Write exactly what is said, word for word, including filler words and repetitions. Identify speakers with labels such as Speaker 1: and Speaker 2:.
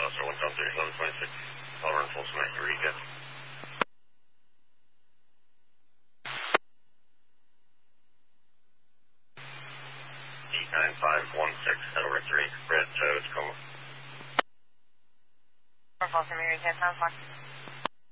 Speaker 1: Officer one seven three eleven twenty-six. Power and full smack to Riga. E nine five one six, head over three, red, uh, Tacoma.
Speaker 2: False American, ten